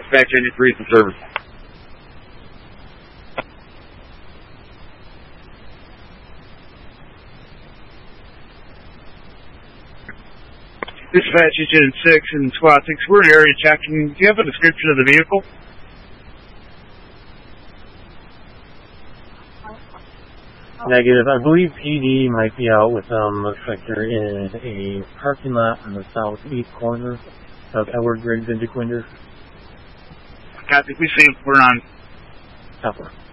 Dispatch Engine 3 in service. Dispatch Engine 6 and Squad 6, we're in area checking. Do you have a description of the vehicle? Negative. I believe PD might be out with them. Looks like they're in a parking lot on the southeast corner of Edward Griggs and DeQuinder. Copy. We see we're on. Copper.